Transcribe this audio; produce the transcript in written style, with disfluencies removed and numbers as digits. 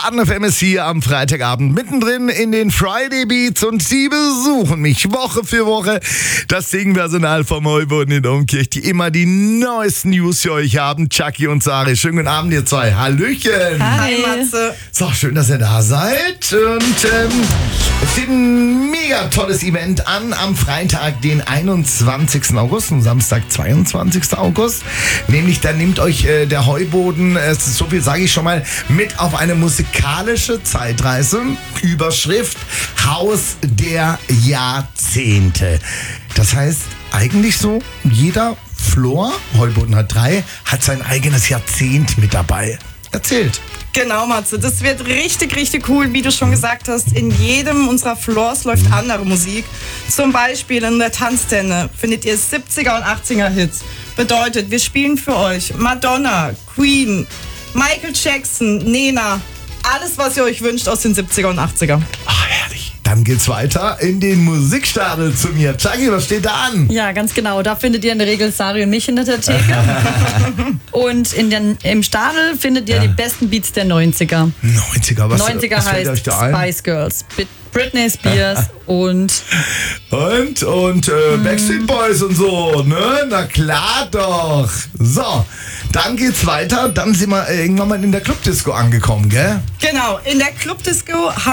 Baden FM ist hier am Freitagabend mittendrin in den Friday Beats und sie besuchen mich Woche für Woche. Das Singpersonal vom Heuboden in Domkirch, die immer die neuesten News für euch haben. Chucky und Sari, schönen guten Abend ihr zwei. Hallöchen. Hi Matze. So, schön, dass ihr da seid. Und es steht ein mega tolles Event an am Freitag, den 21. August und Samstag, 22. August. Nämlich, da nimmt euch der Heuboden, so viel sage ich schon mal, mit auf eine musikalische Zeitreise. Überschrift Haus der Jahrzehnte. Das heißt, eigentlich so, jeder Floor, Heuboden hat 3, hat sein eigenes Jahrzehnt mit dabei. Erzählt. Genau, Matze. Das wird richtig, richtig cool, wie du schon gesagt hast. In jedem unserer Floors läuft andere Musik. Zum Beispiel in der Tanzszene findet ihr 70er und 80er Hits. Bedeutet, wir spielen für euch Madonna, Queen, Michael Jackson, Nena. Alles, was ihr euch wünscht aus den 70er und 80er. Ach, herrlich. Dann geht's weiter in den Musikstadel zu mir. Chucky, was steht da an? Ja, ganz genau. Da findet ihr in der Regel Sari und mich hinter der Theke. Und im Stadel findet ihr die besten Beats der 90er. 90er, was 90er was fällt heißt euch da ein? Spice Girls, Britney Spears und Backstreet Boys und so, ne? Na klar doch. So, dann geht's weiter. Dann sind wir irgendwann mal in der Clubdisco angekommen, gell? Genau, in der Clubdisco